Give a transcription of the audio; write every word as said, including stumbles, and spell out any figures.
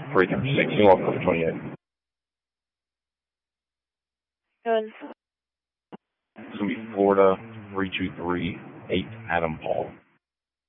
three three six, you want for twenty-eight. Good. It's going to be Florida three two three eight Adam Paul.